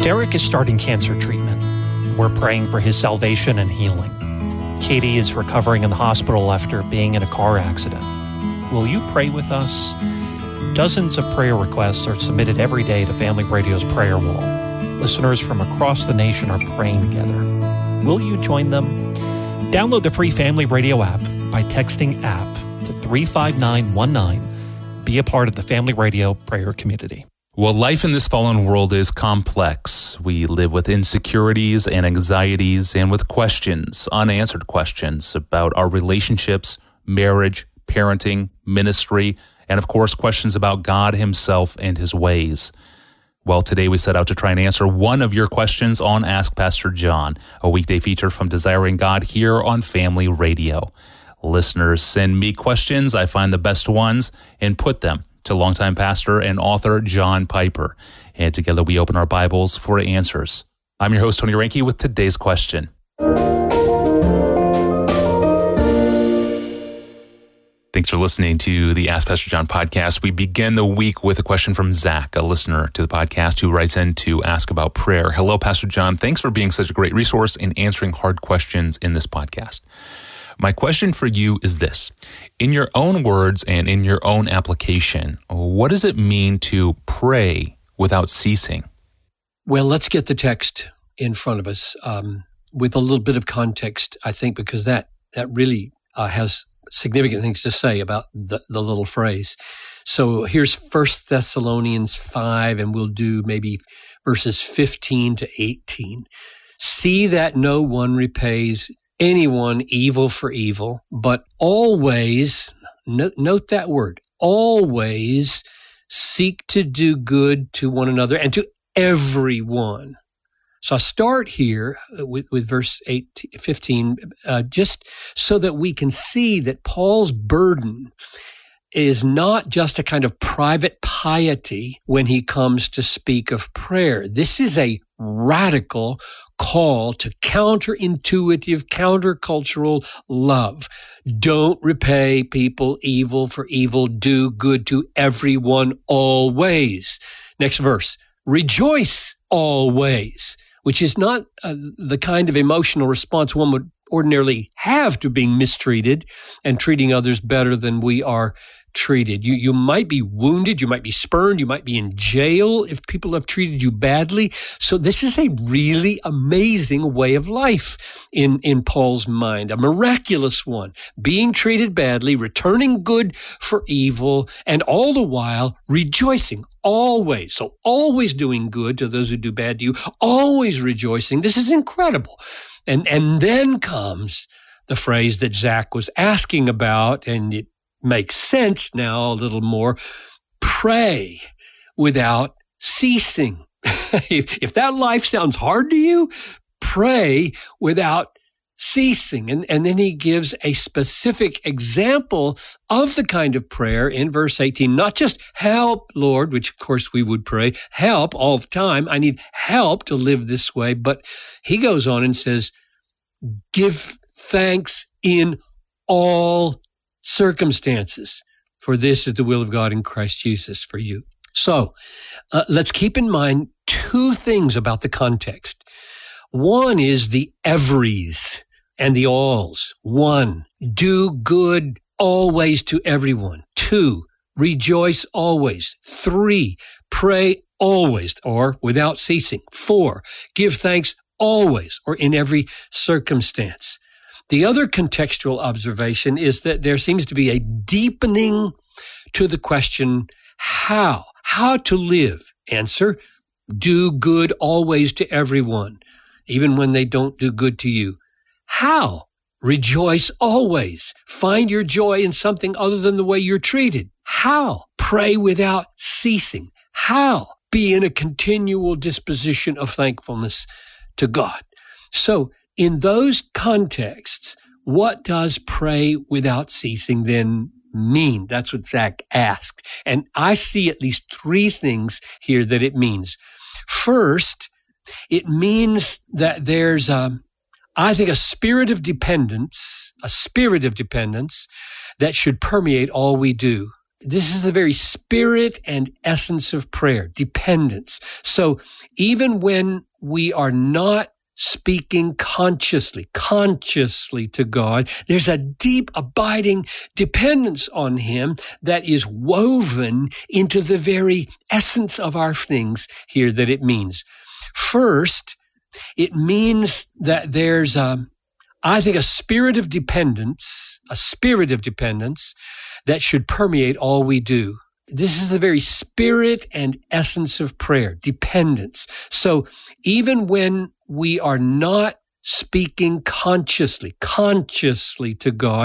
Derek is starting cancer treatment. We're praying for his salvation and healing. Katie is recovering in the hospital after being in a car accident. Will you pray with us? Dozens of prayer requests are submitted every day to Family Radio's prayer wall. Listeners from across the nation are praying together. Will you join them? Download the free Family Radio app by texting APP to 35919. Be a part of the Family Radio prayer community. Well, life in this fallen world is complex. We live with insecurities and anxieties and with questions, unanswered questions about our relationships, marriage, parenting, ministry, and of course, questions about God himself and his ways. Well, today we set out to try and answer one of your questions on Ask Pastor John, a weekday feature from Desiring God here on Family Radio. Listeners send me questions. I find the best ones and put them to longtime pastor and author John Piper. And together we open our Bibles for answers. I'm your host, Tony Reinke, with today's question. Thanks for listening to the Ask Pastor John podcast. We begin the week with a question from Zach, a listener to the podcast, who writes in to ask about prayer. Hello, Pastor John. Thanks for being such a great resource in answering hard questions in this podcast. My question for you is this. In your own words and in your own application, what does it mean to pray without ceasing? Well, let's get the text in front of us with a little bit of context, I think, because that really has significant things to say about the little phrase. So here's 1 Thessalonians 5, and we'll do maybe verses 15 to 18. See that no one repays anyone evil for evil, but always, note that word, always seek to do good to one another and to everyone. So I start here with verse 15, just so that we can see that Paul's burden is not just a kind of private piety when he comes to speak of prayer. This is a radical call to counterintuitive, countercultural love. Don't repay people evil for evil. Do good to everyone always. Next verse. Rejoice always, which is not the kind of emotional response one would ordinarily have to being mistreated and treating others better than we are treated. You might be wounded, you might be spurned, you might be in jail if people have treated you badly. So this is a really amazing way of life in Paul's mind, a miraculous one. Being treated badly, returning good for evil, and all the while rejoicing always. So always doing good to those who do bad to you, always rejoicing. This is incredible. And then comes the phrase that Zach was asking about, and it makes sense now a little more. Pray without ceasing. If that life sounds hard to you, pray without ceasing. And then he gives a specific example of the kind of prayer in verse 18, not just help, Lord, which of course we would pray, help all the time. I need help to live this way. But he goes on and says, give thanks in all circumstances, for this is the will of God in Christ Jesus for you. So let's keep in mind two things about the context. One is the everys and the alls. 1, do good always to everyone. 2, rejoice always. 3, pray always or without ceasing. 4, give thanks always or in every circumstance. The other contextual observation is that there seems to be a deepening to the question, how to live. Answer, do good always to everyone, even when they don't do good to you. How? Rejoice always. Find your joy in something other than the way you're treated. How? Pray without ceasing. How? Be in a continual disposition of thankfulness to God. So, in those contexts, what does pray without ceasing then mean? That's what Zach asked. And I see at least 3 things here that it means. First, it means that there's, I think, a spirit of dependence that should permeate all we do. This is the very spirit and essence of prayer, dependence. So even when we are not speaking consciously to God, there's a deep, abiding dependence on Him that is woven into the very essence of our things here that it means. First, it means that there's I think a spirit of dependence that should permeate all we do. This is the very spirit and essence of prayer, dependence. So even when we are not speaking consciously to God,